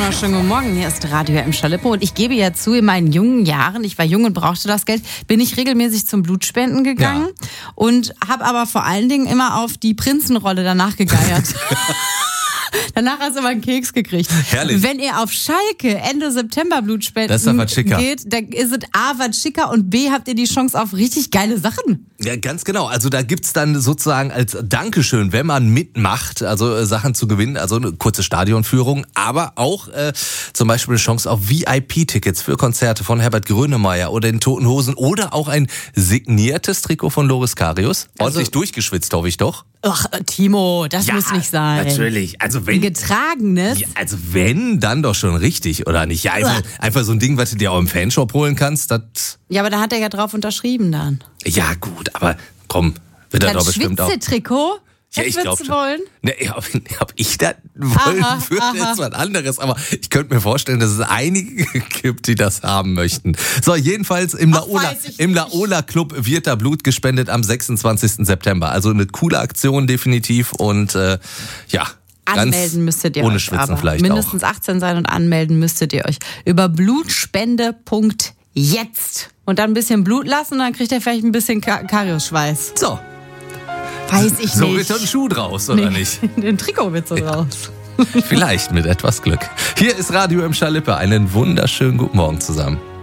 wunderschönen guten Morgen. Hier ist Radio M. Schalippe und ich gebe ja zu, in meinen jungen Jahren, ich war jung und brauchte das Geld, bin ich regelmäßig zum Blutspenden gegangen und habe aber vor allen Dingen immer auf die Prinzenrolle danach gegeiert. Danach hast du immer einen Keks gekriegt. Herrlich. Wenn ihr auf Schalke Ende September Blutspenden geht, dann ist es A, was schicker und B, habt ihr die Chance auf richtig geile Sachen. Ja, ganz genau. Also da gibt's dann sozusagen als Dankeschön, wenn man mitmacht, also Sachen zu gewinnen, also eine kurze Stadionführung, aber auch zum Beispiel eine Chance auf VIP-Tickets für Konzerte von Herbert Grönemeyer oder den Toten Hosen oder auch ein signiertes Trikot von Loris Karius. Ordentlich durchgeschwitzt, hoffe ich doch. Ach, Timo, das muss nicht sein. Natürlich. Also wenn Getragenes. Ja, also wenn, dann doch schon richtig, oder nicht? Ja, einfach so ein Ding, was du dir auch im Fanshop holen kannst. Das Ja, aber da hat er ja drauf unterschrieben dann. Ja gut, aber komm, wird er doch bestimmt auch. Trikot? Ja, ich glaube schon. Wollen? Ne, ob ich das wollen würde, ist was anderes. Aber ich könnte mir vorstellen, dass es einige gibt, die das haben möchten. So, jedenfalls im Laola Club wird da Blut gespendet am 26. September. Also eine coole Aktion definitiv und anmelden müsstet ihr ohne euch Schwitzen aber. vielleicht Mindestens auch. 18 sein und anmelden müsstet ihr euch über blutspende.jetzt. Und dann ein bisschen Blut lassen und dann kriegt ihr vielleicht ein bisschen Kariusschweiß. So. Weiß ich So nicht. wird dann ein Schuh draus, oder nicht? Den Trikot wird so draus. Vielleicht mit etwas Glück. Hier ist Radio M. Schalippe. Einen wunderschönen guten Morgen zusammen.